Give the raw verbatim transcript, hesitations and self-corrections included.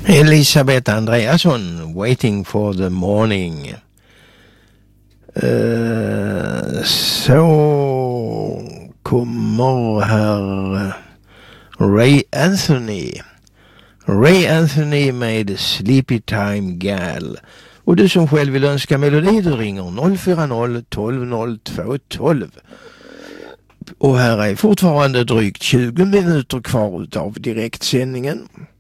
Elisabeth Andreasson, Waiting for the Morning. Uh, så kommer här Ray Anthony. Ray Anthony med Sleepy Time Gal. Och du som själv vill önska melodi, du ringer noll fyra noll tolv noll två tolv. Och här är fortfarande drygt tjugo minuter kvar utav direktsändningen.